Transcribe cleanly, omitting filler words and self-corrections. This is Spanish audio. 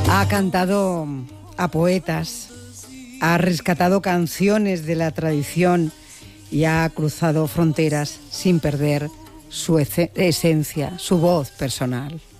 Ha cantado a poetas, ha rescatado canciones de la tradición y ha cruzado fronteras sin perder su esencia, su voz personal.